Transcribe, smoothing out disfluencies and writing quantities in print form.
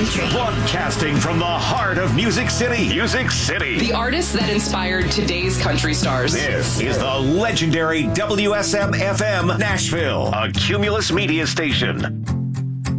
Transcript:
country. Broadcasting from the heart of Music City. Music City. The artists that inspired today's country stars. This is the legendary WSM-FM Nashville, a Cumulus media station.